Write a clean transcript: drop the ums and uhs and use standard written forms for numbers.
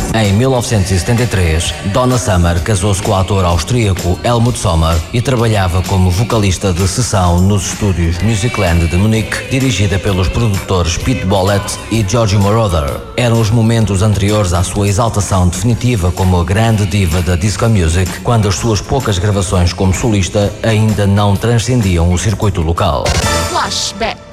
Em 1973, Donna Summer casou-se com o ator austríaco Helmut Sommer e trabalhava como vocalista de sessão nos estúdios Musicland de Munique, dirigida pelos produtores Pete Bollett e Giorgio Moroder. Eram os momentos anteriores à sua exaltação definitiva como a grande diva da disco music, quando as suas poucas gravações como solista ainda não transcendiam o circuito local. Flashback.